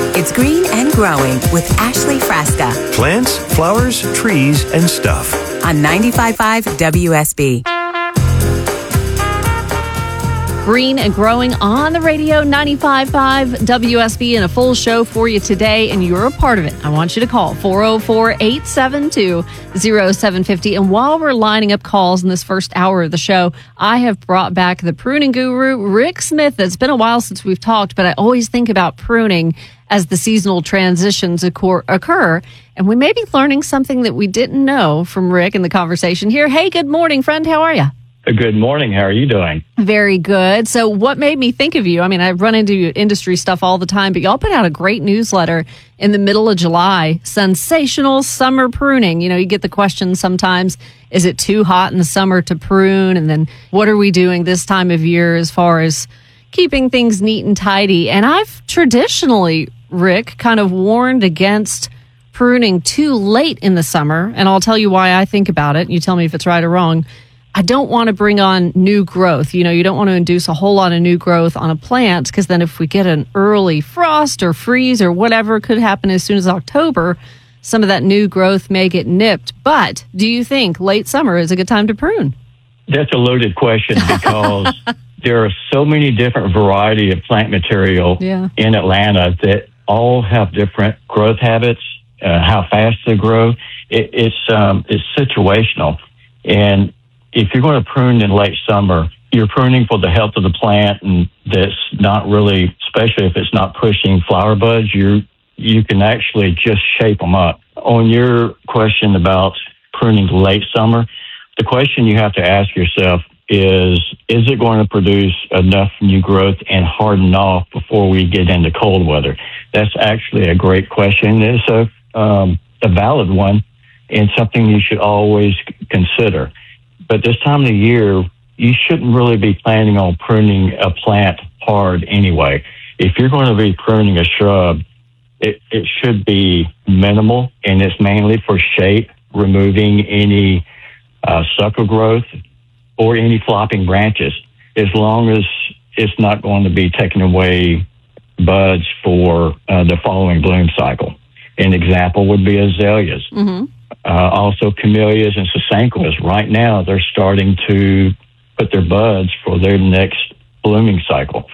It's Green and Growing with Ashley Frasca. Plants, flowers, trees, and stuff. On 95.5 WSB. Green and Growing on the radio, 95.5 WSB, and a full show for you today, and you're a part of it. I want you to call 404-872-0750. And while we're lining up calls in this first hour of the show, I have brought back the pruning guru, Rick Smith. It's been a while since we've talked, but I always think about pruning as the seasonal transitions occur. And we may be learning something that we didn't know from Rick in the conversation here. Hey, good morning, friend. How are you? Good morning. How are you doing? Very good. So what made me think of you? I mean, I run into industry stuff all the time, but y'all put out a great newsletter in the middle of July, Sensational Summer Pruning. You know, you get the question sometimes, is it too hot in the summer to prune? And then what are we doing this time of year as far as keeping things neat and tidy? And I've traditionally, Rick, kind of warned against pruning too late in the summer. And I'll tell you why I think about it. You tell me if it's right or wrong. I don't want to bring on new growth. You know, you don't want to induce a whole lot of new growth on a plant, because then if we get an early frost or freeze or whatever could happen as soon as October, some of that new growth may get nipped. But do you think late summer is a good time to prune? That's a loaded question because there are so many different variety of plant material in Atlanta that all have different growth habits, how fast they grow. It's situational. And if you're going to prune in late summer, you're pruning for the health of the plant, and that's not really, especially if it's not pushing flower buds, you can actually just shape them up. On your question about pruning late summer, the question you have to ask yourself is it going to produce enough new growth and harden off before we get into cold weather? That's actually a great question. It's a valid one and something you should always consider. But this time of the year, you shouldn't really be planning on pruning a plant hard anyway. If you're going to be pruning a shrub, it should be minimal, and it's mainly for shape, removing any sucker growth or any flopping branches, as long as it's not going to be taking away buds for the following bloom cycle. An example would be azaleas. Mm-hmm. Also, camellias and sasanquas. Right now, they're starting to put their buds for their next blooming cycle.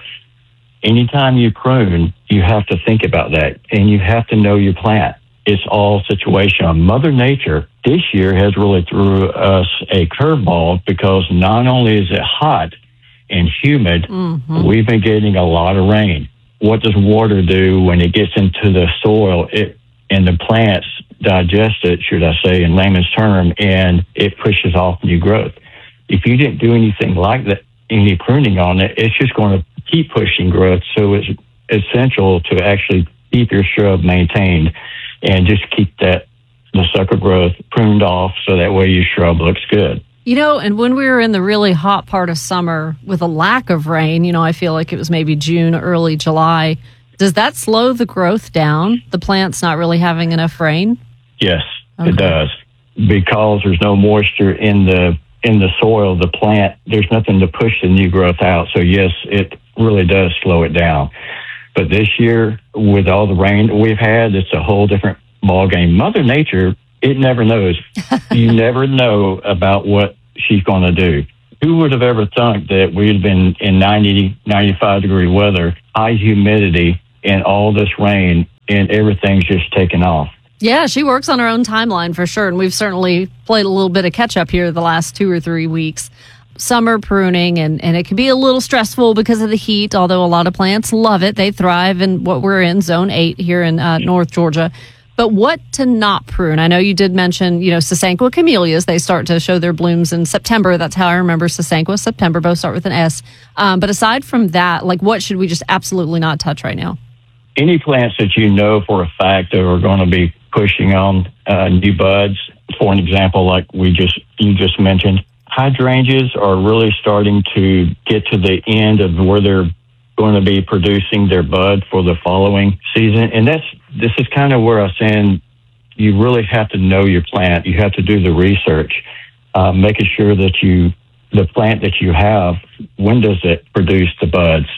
Anytime you prune, you have to think about that, and you have to know your plant. It's all situational. Mother Nature this year has really threw us a curveball, because not only is it hot and humid, we've been getting a lot of rain. What does water do when it gets into the soil? And the plants digest it, should I say, in layman's term, and it pushes off new growth. If you didn't do anything like that, any pruning on it, it's just going to keep pushing growth. So it's essential to actually keep your shrub maintained and just keep the sucker growth pruned off, so that way your shrub looks good. You know, and when we were in the really hot part of summer with a lack of rain, you know, I feel like it was maybe June, early July. Does that slow the growth down? The plant's not really having enough rain? Yes, It does. Because there's no moisture in the soil, the plant, there's nothing to push the new growth out. So yes, it really does slow it down. But this year, with all the rain we've had, it's a whole different ballgame. Mother Nature, it never knows. You never know about what she's going to do. Who would have ever thought that we'd been in 90, 95 degree weather, high humidity, and all this rain, and everything's just taken off? Yeah, she works on her own timeline for sure, and we've certainly played a little bit of catch-up here the last 2 or 3 weeks. Summer pruning, and it can be a little stressful because of the heat, although a lot of plants love it. They thrive in what we're in, Zone 8 here in North Georgia. But what to not prune? I know you did mention, you know, Sasanqua camellias. They start to show their blooms in September. That's how I remember Sasanqua, September. Both start with an S. But aside from that, like, what should we just absolutely not touch right now? Any plants that you know for a fact that are going to be pushing on new buds, for an example, like you just mentioned, hydrangeas are really starting to get to the end of where they're going to be producing their bud for the following season. And this is kind of where I'm saying you really have to know your plant. You have to do the research, making sure that the plant that you have, when does it produce the buds?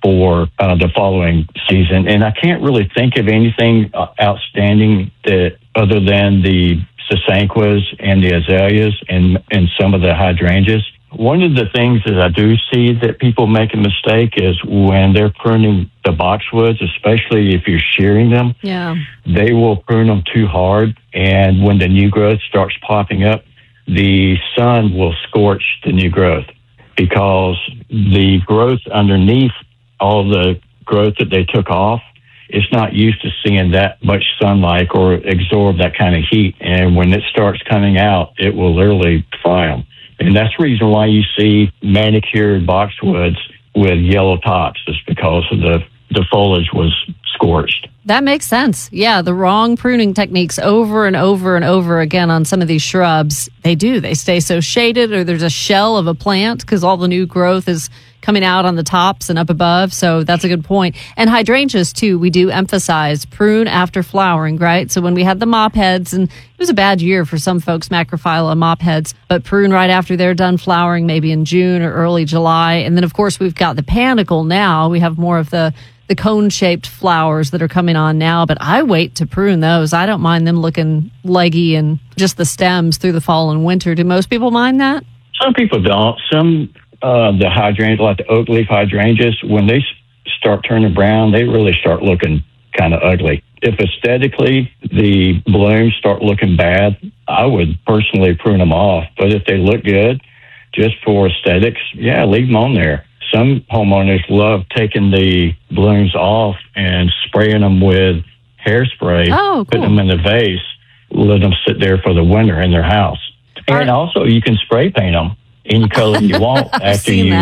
for the following season. And I can't really think of anything outstanding that other than the sasanquas and the azaleas and some of the hydrangeas. One of the things that I do see that people make a mistake is when they're pruning the boxwoods, especially if you're shearing them, they will prune them too hard. And when the new growth starts popping up, the sun will scorch the new growth because the growth underneath all the growth that they took off, it's not used to seeing that much sunlight or absorb that kind of heat. And when it starts coming out, it will literally fry them. And that's the reason why you see manicured boxwoods with yellow tops, is because of the foliage was scorched. That makes sense. Yeah, the wrong pruning techniques over and over and over again on some of these shrubs, they stay so shaded, or there's a shell of a plant because all the new growth is coming out on the tops and up above. So that's a good point. And hydrangeas, too, we do emphasize prune after flowering, right? So when we had the mop heads, and it was a bad year for some folks, Macrophylla mop heads, but prune right after they're done flowering, maybe in June or early July. And then, of course, we've got the panicle now. We have more of the cone-shaped flowers that are coming on now, but I wait to prune those. I don't mind them looking leggy and just the stems through the fall and winter. Do most people mind that? Some people don't. Some the hydrangeas, like the oak leaf hydrangeas, when they start turning brown, they really start looking kind of ugly. If aesthetically the blooms start looking bad, I would personally prune them off. But if they look good, just for aesthetics, leave them on there. Some homeowners love taking the blooms off and spraying them with hairspray, putting them in the vase, let them sit there for the winter in their house. And also, you can spray paint them any color you want after you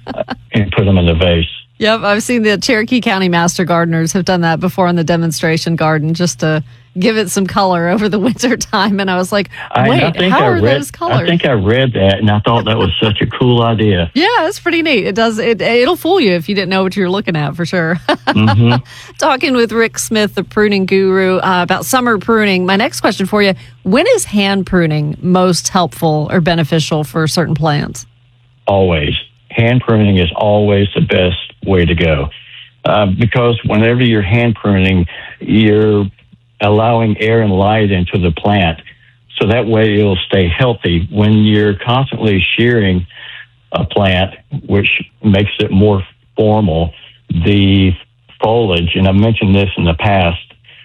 and put them in the vase. Yep, I've seen the Cherokee County Master Gardeners have done that before in the demonstration garden, just to give it some color over the winter time. And I was like, those colors? I think I read that, and I thought that was such a cool idea. Yeah, it's pretty neat. It'll fool you if you didn't know what you're looking at, for sure. Talking with Rick Smith, the pruning guru, about summer pruning. My next question for you, when is hand pruning most helpful or beneficial for certain plants? Always. Hand pruning is always the best way to go, because whenever you're hand pruning, you're allowing air and light into the plant, so that way it'll stay healthy. When you're constantly shearing a plant, which makes it more formal, the foliage, and I've mentioned this in the past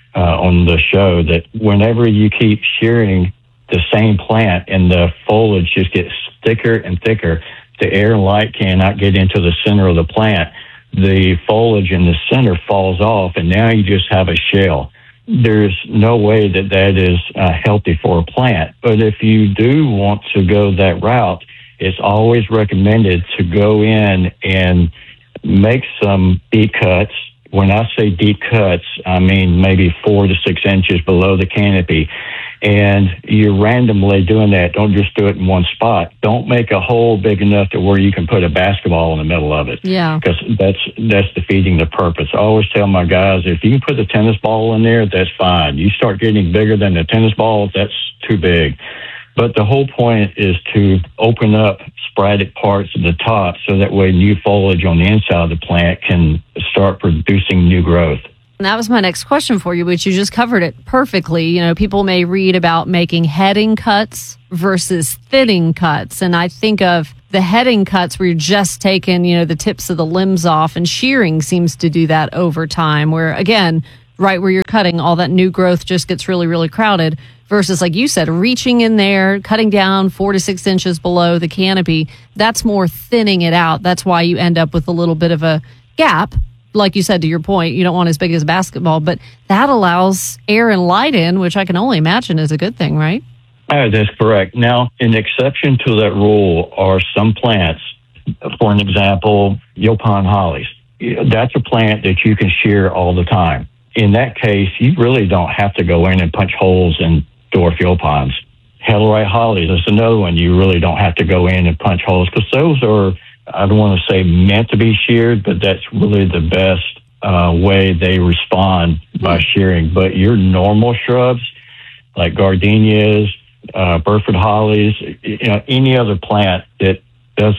on the show, that whenever you keep shearing the same plant and the foliage just gets thicker and thicker, the air and light cannot get into the center of the plant. The foliage in the center falls off, and now you just have a shell. There's no way that is healthy for a plant. But if you do want to go that route, it's always recommended to go in and make some deep cuts. When I say deep cuts, I mean maybe 4 to 6 inches below the canopy. And you're randomly doing that. Don't just do it in one spot. Don't make a hole big enough to where you can put a basketball in the middle of it. Yeah. Because that's defeating the purpose. I always tell my guys, if you can put a tennis ball in there, that's fine. You start getting bigger than the tennis ball, that's too big. But the whole point is to open up sporadic parts at the top, so that way new foliage on the inside of the plant can start producing new growth. And that was my next question for you, which you just covered it perfectly. You know, people may read about making heading cuts versus thinning cuts. And I think of the heading cuts where you're just taking, the tips of the limbs off, and shearing seems to do that over time, where, again, right where you're cutting, all that new growth just gets really, really crowded, versus, like you said, reaching in there, cutting down 4 to 6 inches below the canopy. That's more thinning it out. That's why you end up with a little bit of a gap. Like you said, to your point, you don't want as big as a basketball, but that allows air and light in, which I can only imagine is a good thing, right? That's correct. Now, an exception to that rule are some plants. For an example, Yaupon hollies. That's a plant that you can shear all the time. In that case, you really don't have to go in and punch holes in dwarf Yaupons. Hellerite hollies, that's another one you really don't have to go in and punch holes, because those are, I don't want to say meant to be sheared, but that's really the best way they respond by shearing. But your normal shrubs, like gardenias, Burford hollies, any other plant that doesn't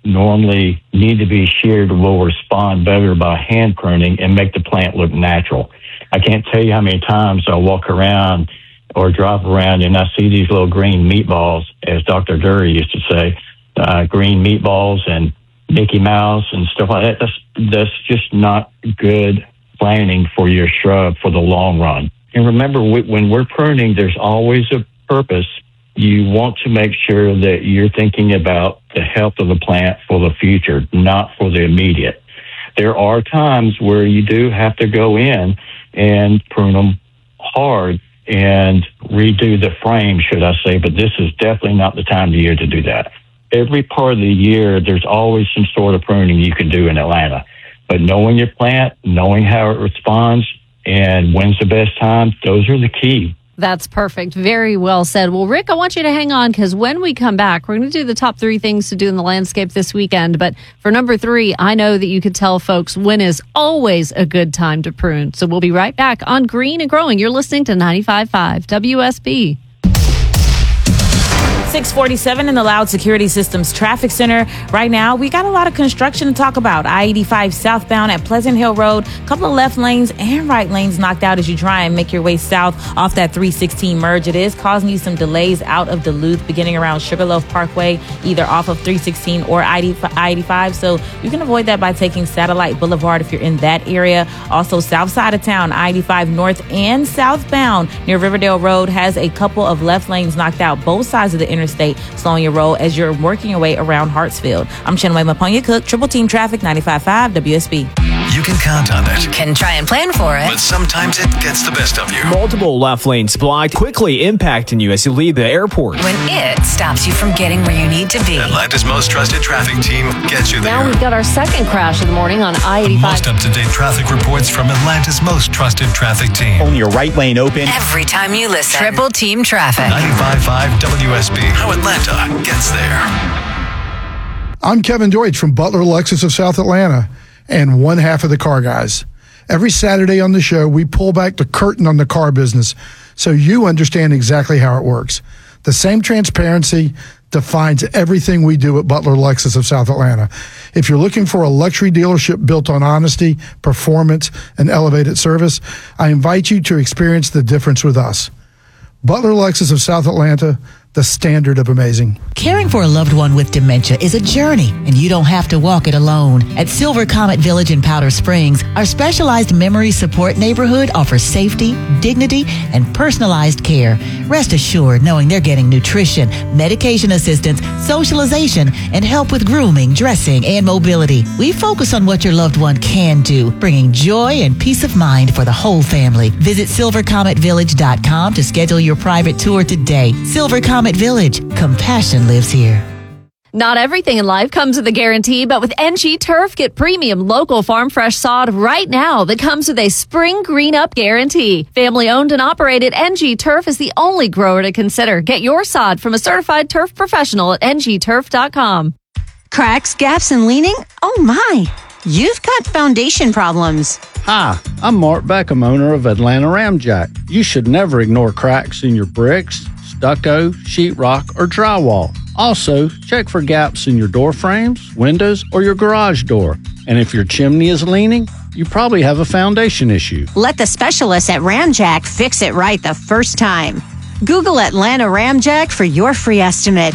normally need to be sheared will respond better by hand pruning and make the plant look natural. I can't tell you how many times I walk around or drive around and I see these little green meatballs, as Dr. Dury used to say, green meatballs and Mickey Mouse and stuff like that. That's just not good planting for your shrub for the long run. And remember, when we're pruning, there's always a purpose. You want to make sure that you're thinking about the health of the plant for the future, not for the immediate. There are times where you do have to go in and prune them hard and redo the frame, should I say, but this is definitely not the time of year to do that. Every part of the year, there's always some sort of pruning you can do in Atlanta. But knowing your plant, knowing how it responds, and when's the best time, those are the key. That's perfect. Very well said. Well, Rick, I want you to hang on because when we come back, we're going to do the top 3 things to do in the landscape this weekend. But for number 3, I know that you could tell folks when is always a good time to prune. So we'll be right back on Green and Growing. You're listening to 95.5 WSB. 647 in the Loud Security Systems Traffic Center. Right now, we got a lot of construction to talk about. I-85 southbound at Pleasant Hill Road. A couple of left lanes and right lanes knocked out as you try and make your way south off that 316 merge. It is causing you some delays out of Duluth, beginning around Sugarloaf Parkway, either off of 316 or I-85. So you can avoid that by taking Satellite Boulevard if you're in that area. Also, south side of town, I-85 north and southbound near Riverdale Road has a couple of left lanes knocked out, both sides of the interstate, slowing your roll as you're working your way around Hartsfield. I'm Chinwe Maponya Cook, Triple Team Traffic, 95.5 WSB. You can count on it. Can try and plan for it. But sometimes it gets the best of you. Multiple left lanes blocked, quickly impacting you as you leave the airport. When it stops you from getting where you need to be. Atlanta's most trusted traffic team gets you there. Now we've got our second crash of the morning on I-85. Most up-to-date traffic reports from Atlanta's most trusted traffic team. Only your right lane open. Every time you listen. Triple Team Traffic. 95.5 WSB. How Atlanta gets there. I'm Kevin Deutsch from Butler Lexus of South Atlanta and one half of the Car Guys. Every Saturday on the show, we pull back the curtain on the car business so you understand exactly how it works. The same transparency defines everything we do at Butler Lexus of South Atlanta. If you're looking for a luxury dealership built on honesty, performance, and elevated service, I invite you to experience the difference with us. Butler Lexus of South Atlanta, the standard of amazing. Caring for a loved one with dementia is a journey, and you don't have to walk it alone. At Silver Comet Village in Powder Springs, our specialized memory support neighborhood offers safety, dignity, and personalized care. Rest assured knowing they're getting nutrition, medication assistance, socialization, and help with grooming, dressing, and mobility. We focus on what your loved one can do, bringing joy and peace of mind for the whole family. Visit silvercometvillage.com to schedule your private tour today. Silver Comet Village. Compassion lives here. Not everything in life comes with a guarantee, but with NG Turf, get premium local farm fresh sod right now that comes with a spring green up guarantee. Family owned and operated, NG Turf is the only grower to consider. Get your sod from a certified turf professional at ngturf.com. Cracks, gaps, and leaning? Oh my! You've got foundation problems. Hi, I'm Mark Beckham, owner of Atlanta Ramjack. You should never ignore cracks in your bricks, stucco, sheetrock, or drywall. Also, check for gaps in your door frames, windows, or your garage door. And if your chimney is leaning, you probably have a foundation issue. Let the specialists at Ramjack fix it right the first time. Google Atlanta Ramjack for your free estimate.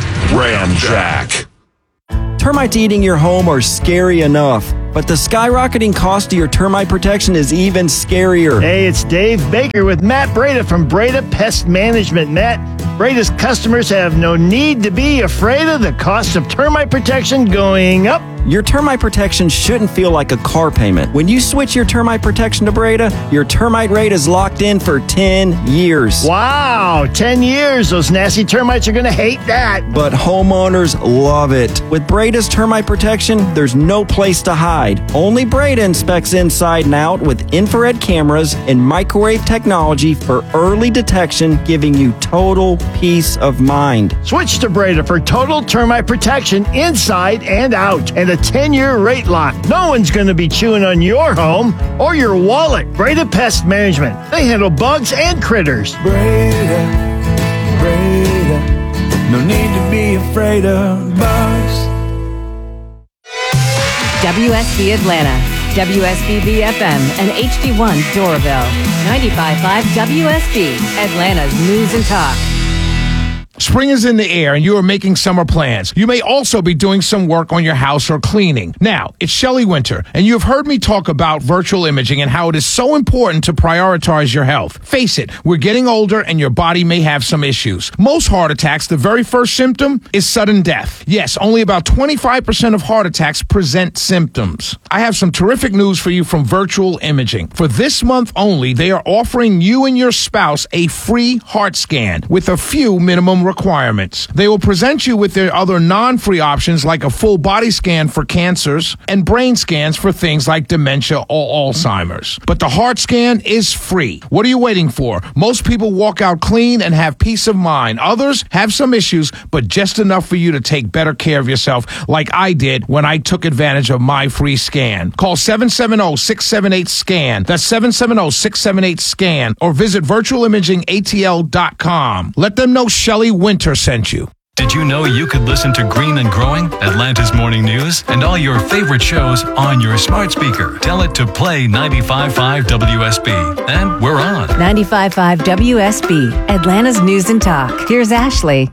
Ramjack. Termites eating your home are scary enough, but the skyrocketing cost of your termite protection is even scarier. Hey, it's Dave Baker with Matt Breda from Breda Pest Management. Matt, Breda's customers have no need to be afraid of the cost of termite protection going up. Your termite protection shouldn't feel like a car payment. When you switch your termite protection to Breda, your termite rate is locked in for 10 years. Wow, 10 years. Those nasty termites are going to hate that. But homeowners love it. With Breda's termite protection, there's no place to hide. Only Breda inspects inside and out with infrared cameras and microwave technology for early detection, giving you total peace of mind. Switch to Breda for total termite protection inside and out. And a 10-year rate lock. No one's going to be chewing on your home or your wallet. Breda Pest Management. They handle bugs and critters. Breda. No need to be afraid of bugs. WSB Atlanta, WSB BFM, and HD1 Doraville. 95.5 WSB, Atlanta's News and Talk. Spring is in the air and you are making summer plans. You may also be doing some work on your house or cleaning. Now, it's Shelley Winter, and you have heard me talk about virtual imaging and how it is so important to prioritize your health. Face it, we're getting older and your body may have some issues. Most heart attacks, the very first symptom is sudden death. Yes, only about 25% of heart attacks present symptoms. I have some terrific news for you from Virtual Imaging. For this month only, they are offering you and your spouse a free heart scan with a few minimum requirements. They will present you with their other non-free options like a full body scan for cancers and brain scans for things like dementia or Alzheimer's. But the heart scan is free. What are you waiting for? Most people walk out clean and have peace of mind. Others have some issues, but just enough for you to take better care of yourself like I did when I took advantage of my free scan. Call 770-678-SCAN. That's 770-678-SCAN or visit virtualimagingatl.com. Let them know Shelley Winter sent you. Did you know you could listen to Green and Growing, Atlanta's morning news, and all your favorite shows on your smart speaker? Tell it to play 95.5 WSB. And we're on. 95.5 WSB, Atlanta's News and Talk. Here's Ashley.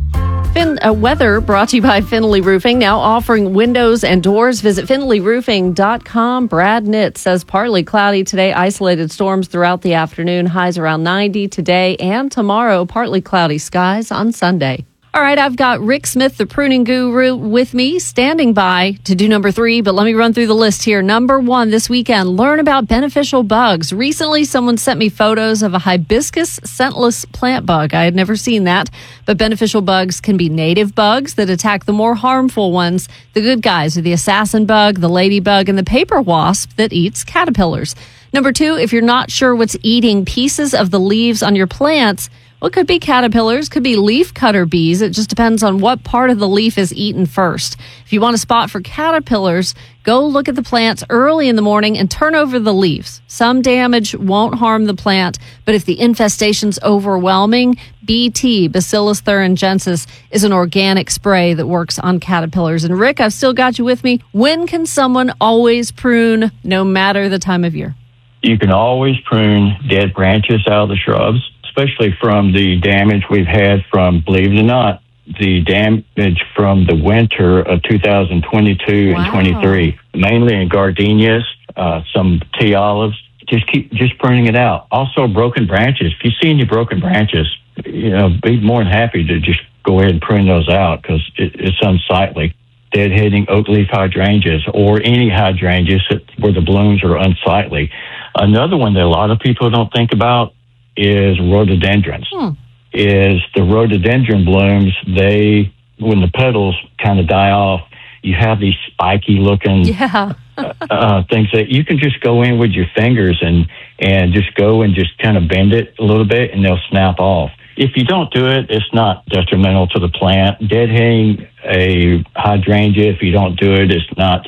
Weather brought to you by Finley Roofing, now offering windows and doors. Visit finleyroofing.com. Brad Nitt says partly cloudy today, isolated storms throughout the afternoon, highs around 90 today and tomorrow, partly cloudy skies on Sunday. All right, I've got Rick Smith, the pruning guru, with me, standing by to do number 3, but let me run through the list here. Number 1 this weekend, learn about beneficial bugs. Recently, someone sent me photos of a hibiscus scentless plant bug. I had never seen that, but beneficial bugs can be native bugs that attack the more harmful ones. The good guys are the assassin bug, the ladybug, and the paper wasp that eats caterpillars. Number 2, if you're not sure what's eating pieces of the leaves on your plants, well, it could be caterpillars, could be leaf cutter bees. It just depends on what part of the leaf is eaten first. If you want a spot for caterpillars, go look at the plants early in the morning and turn over the leaves. Some damage won't harm the plant, but if the infestation's overwhelming, BT, Bacillus thuringiensis, is an organic spray that works on caterpillars. And Rick, I've still got you with me. When can someone always prune, no matter the time of year? You can always prune dead branches out of the shrubs, especially from the damage we've had from, believe it or not, the damage from the winter of 2022 and 23, mainly in gardenias, some tea olives. Just pruning it out. Also, broken branches. If you see any broken branches, be more than happy to just go ahead and prune those out because it's unsightly. Deadheading oak leaf hydrangeas or any hydrangeas where the blooms are unsightly. Another one that a lot of people don't think about is rhododendrons. Is the rhododendron blooms, when the petals kind of die off, you have these spiky looking things that you can just go in with your fingers and just go and just kind of bend it a little bit and they'll snap off. If you don't do it, it's not detrimental to the plant. Deadheading a hydrangea, if you don't do it, it's not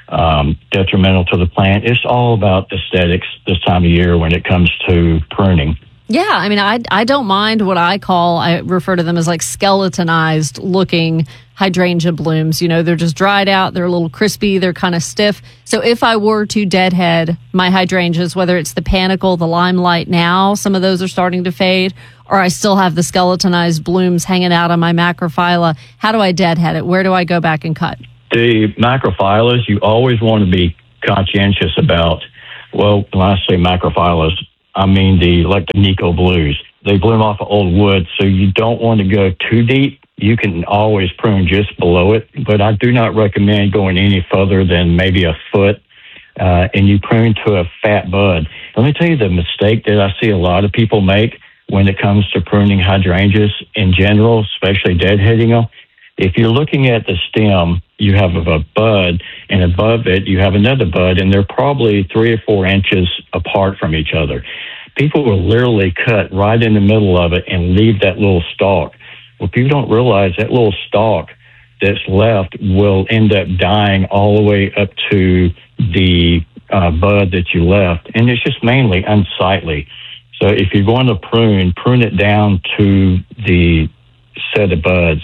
detrimental to the plant. It's all about aesthetics this time of year when it comes to pruning. Yeah, I mean, I don't mind what I refer to them as like skeletonized looking hydrangea blooms. They're just dried out. They're a little crispy. They're kind of stiff. So if I were to deadhead my hydrangeas, whether it's the panicle, the limelight now, some of those are starting to fade, or I still have the skeletonized blooms hanging out on my macrophylla, how do I deadhead it? Where do I go back and cut? The macrophyllas, you always want to be conscientious about. Well, when I say macrophyllas, I mean the Nico blues. They bloom off of old wood, so you don't want to go too deep. You can always prune just below it, but I do not recommend going any further than maybe a foot, and you prune to a fat bud. Let me tell you the mistake that I see a lot of people make when it comes to pruning hydrangeas in general, especially deadheading them. If you're looking at the stem, you have a bud, and above it, you have another bud, and they're probably 3 or 4 inches apart from each other. People will literally cut right in the middle of it and leave that little stalk. Well, people don't realize that little stalk that's left will end up dying all the way up to the bud that you left, and it's just mainly unsightly. So if you're going to prune it down to the set of buds.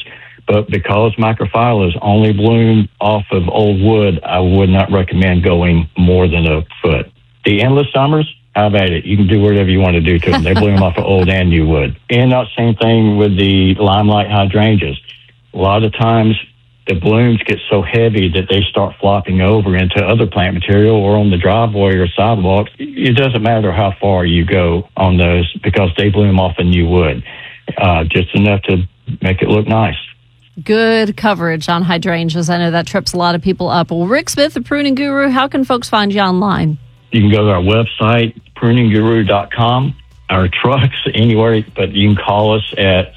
But because microphyllus only bloom off of old wood, I would not recommend going more than a foot. The endless summers, how about it? You can do whatever you want to do to them. They bloom off of old and new wood. And that same thing with the limelight hydrangeas. A lot of times the blooms get so heavy that they start flopping over into other plant material or on the driveway or sidewalks. It doesn't matter how far you go on those because they bloom off of new wood, just enough to make it look nice. Good coverage on hydrangeas. I know that trips a lot of people up. Well, Rick Smith, the pruning guru, how can folks find you online? You can go to our website, pruningguru.com, our trucks, anywhere, but you can call us at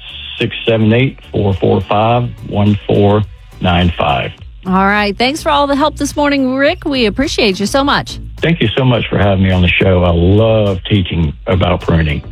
678-445-1495. All right. Thanks for all the help this morning, Rick. We appreciate you so much. Thank you so much for having me on the show. I love teaching about pruning.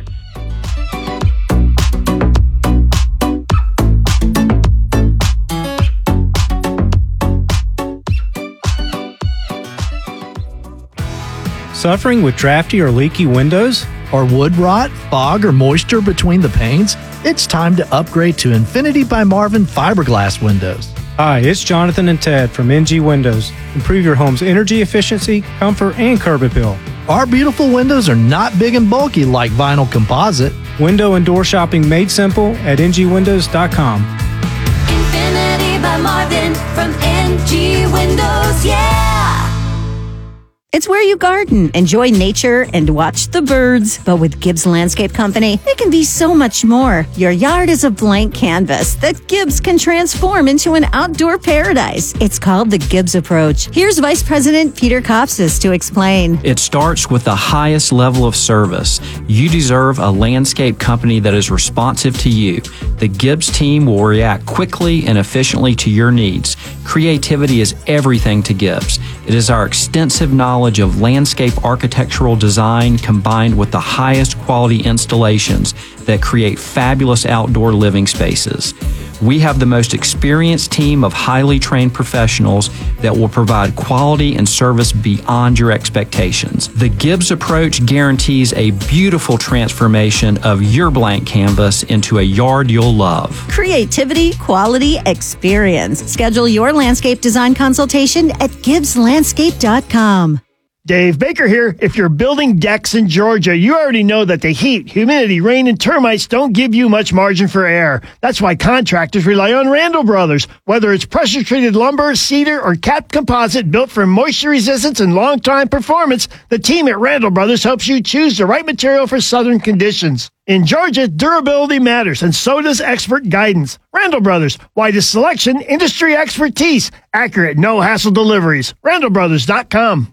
Suffering with drafty or leaky windows? Or wood rot, fog, or moisture between the panes? It's time to upgrade to Infinity by Marvin fiberglass windows. Hi, it's Jonathan and Ted from NG Windows. Improve your home's energy efficiency, comfort, and curb appeal. Our beautiful windows are not big and bulky like vinyl composite. Window and door shopping made simple at ngwindows.com. Infinity by Marvin from NG Windows, yeah! It's where you garden, enjoy nature, and watch the birds. But with Gibbs Landscape Company, it can be so much more. Your yard is a blank canvas that Gibbs can transform into an outdoor paradise. It's called the Gibbs Approach. Here's Vice President Peter Kopsis to explain. It starts with the highest level of service. You deserve a landscape company that is responsive to you. The Gibbs team will react quickly and efficiently to your needs. Creativity is everything to Gibbs. It is our extensive knowledge of landscape architectural design combined with the highest quality installations that create fabulous outdoor living spaces. We have the most experienced team of highly trained professionals that will provide quality and service beyond your expectations. The Gibbs Approach guarantees a beautiful transformation of your blank canvas into a yard you'll love. Creativity, quality, experience. Schedule your landscape design consultation at GibbsLandscape.com. Dave Baker here. If you're building decks in Georgia, you already know that the heat, humidity, rain, and termites don't give you much margin for error. That's why contractors rely on Randall Brothers. Whether it's pressure-treated lumber, cedar, or capped composite built for moisture resistance and long-time performance, the team at Randall Brothers helps you choose the right material for southern conditions. In Georgia, durability matters, and so does expert guidance. Randall Brothers, widest selection, industry expertise, accurate, no-hassle deliveries. RandallBrothers.com.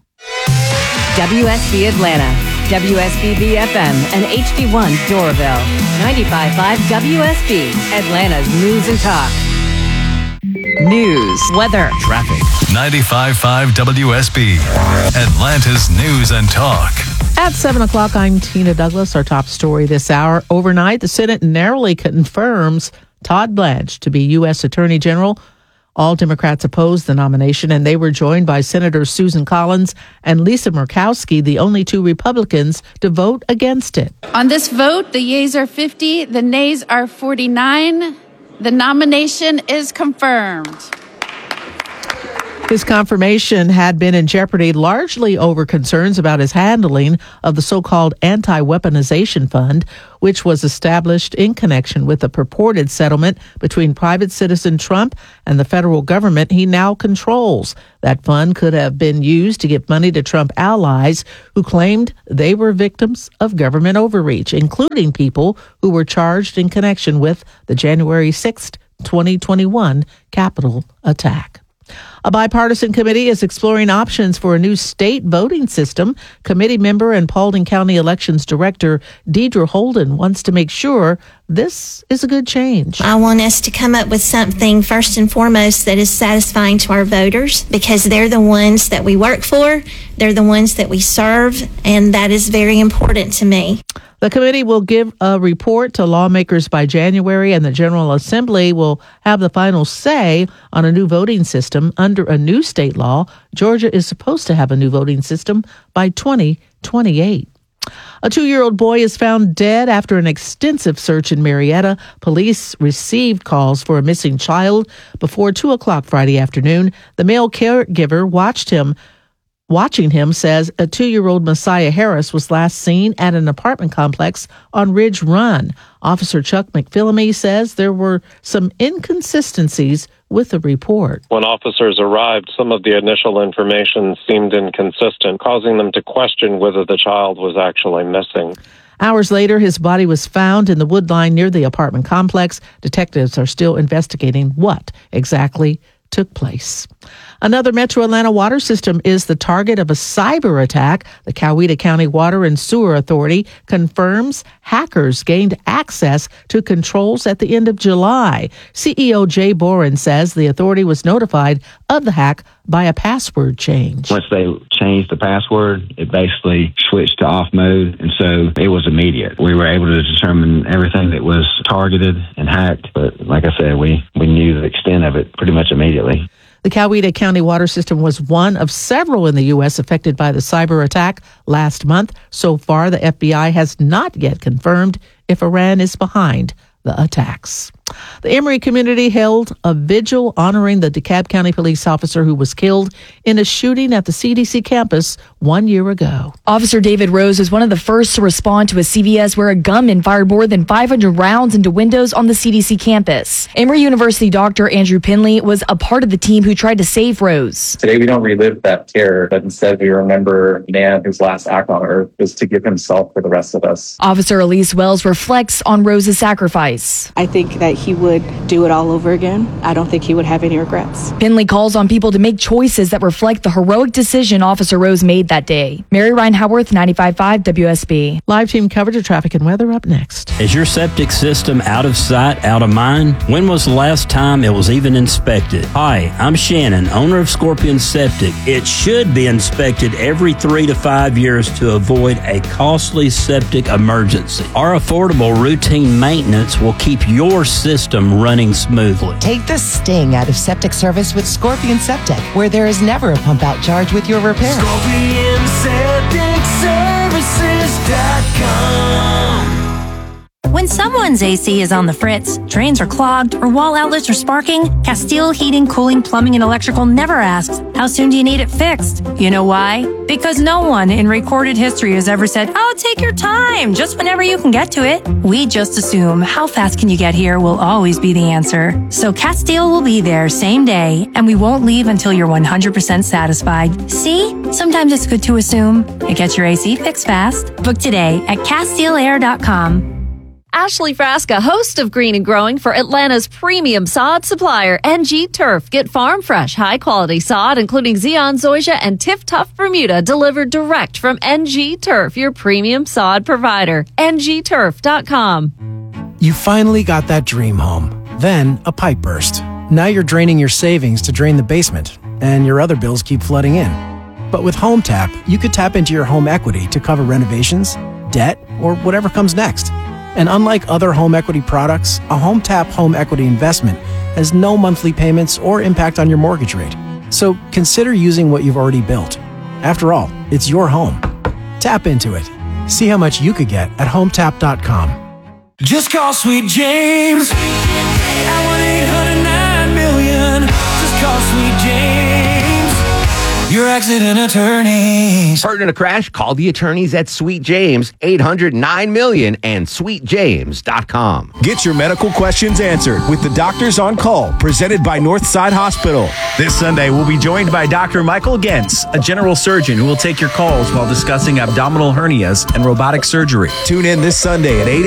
WSB Atlanta, WSBB FM, and HD1 Doraville. 95.5 WSB, Atlanta's News and Talk. News, weather, traffic. 95.5 WSB, Atlanta's News and Talk. At 7 o'clock, I'm Tina Douglas. Our top story this hour. Overnight, the Senate narrowly confirms Todd Blanche to be U.S. Attorney General. All Democrats opposed the nomination, and they were joined by Senators Susan Collins and Lisa Murkowski, the only two Republicans to vote against it. On this vote, the yeas are 50, the nays are 49. The nomination is confirmed. His confirmation had been in jeopardy largely over concerns about his handling of the so-called anti-weaponization fund, which was established in connection with a purported settlement between private citizen Trump and the federal government he now controls. That fund could have been used to give money to Trump allies who claimed they were victims of government overreach, including people who were charged in connection with the January 6th, 2021 Capitol attack. A bipartisan committee is exploring options for a new state voting system. Committee member and Paulding County Elections Director Deidre Holden wants to make sure this is a good change. I want us to come up with something first and foremost that is satisfying to our voters, because they're the ones that we work for, they're the ones that we serve, and that is very important to me. The committee will give a report to lawmakers by January, and the General Assembly will have the final say on a new voting system. Under a new state law, Georgia is supposed to have a new voting system by 2028. A 2-year-old boy is found dead after an extensive search in Marietta. Police received calls for a missing child before 2 o'clock Friday afternoon. The male caregiver watching him says a 2-year-old Messiah Harris was last seen at an apartment complex on Ridge Run. Officer Chuck McPhillamy says there were some inconsistencies with the report. When officers arrived, some of the initial information seemed inconsistent, causing them to question whether the child was actually missing. Hours later, his body was found in the wood line near the apartment complex. Detectives are still investigating what exactly took place. Another Metro Atlanta water system is the target of a cyber attack. The Coweta County Water and Sewer Authority confirms hackers gained access to controls at the end of July. CEO Jay Boren says the authority was notified of the hack by a password change. Once they changed the password, it basically switched to off mode, and so it was immediate. We were able to determine everything that was targeted and hacked, but like I said, we knew the extent of it pretty much immediately. The Coweta County water system was one of several in the U.S. affected by the cyber attack last month. So far, the FBI has not yet confirmed if Iran is behind the attacks. The Emory community held a vigil honoring the DeKalb County police officer who was killed in a shooting at the CDC campus 1 year ago. Officer David Rose was one of the first to respond to a CVS where a gunman fired more than 500 rounds into windows on the CDC campus. Emory University doctor Andrew Pinley was a part of the team who tried to save Rose. Today we don't relive that terror, but instead we remember a man whose last act on earth was to give himself for the rest of us. Officer Elise Wells reflects on Rose's sacrifice. I think that he would do it all over again. I don't think he would have any regrets. Pinley calls on people to make choices that reflect the heroic decision Officer Rose made that day. Mary Ryan Howarth, 95.5 WSB. Live team coverage of traffic and weather up next. Is your septic system out of sight, out of mind? When was the last time it was even inspected? Hi, I'm Shannon, owner of Scorpion Septic. It should be inspected every 3 to 5 years to avoid a costly septic emergency. Our affordable routine maintenance will keep your system running smoothly. Take the sting out of septic service with Scorpion Septic, where there is never a pump out charge with your repair. ScorpionSepticServices.com. When someone's AC is on the fritz, drains are clogged, or wall outlets are sparking, Castile Heating, Cooling, Plumbing, and Electrical never asks, how soon do you need it fixed? You know why? Because no one in recorded history has ever said, oh, take your time, just whenever you can get to it. We just assume how fast can you get here will always be the answer. So Castile will be there same day, and we won't leave until you're 100% satisfied. See? Sometimes it's good to assume. It gets your AC fixed fast. Book today at CastileAir.com. Ashley Frasca, host of Green and Growing for Atlanta's premium sod supplier, NG Turf. Get farm fresh, high quality sod, including Zeon, Zoysia, and Tiff Tough Bermuda, delivered direct from NG Turf, your premium sod provider. NGTurf.com. You finally got that dream home. Then a pipe burst. Now you're draining your savings to drain the basement, and your other bills keep flooding in. But with Home Tap, you could tap into your home equity to cover renovations, debt, or whatever comes next. And unlike other home equity products, a Home Tap home equity investment has no monthly payments or impact on your mortgage rate. So consider using what you've already built. After all, it's your home. Tap into it. See how much you could get at HomeTap.com. Just call Sweet James at 1-800-9-million. Just call Sweet James, your accident attorneys. Hurt in a crash? Call the attorneys at Sweet James, 800-9-million, and sweetjames.com. Get your medical questions answered with the Doctors on Call, presented by Northside Hospital. This Sunday, we'll be joined by Dr. Michael Gentz, a general surgeon who will take your calls while discussing abdominal hernias and robotic surgery. Tune in this Sunday at 8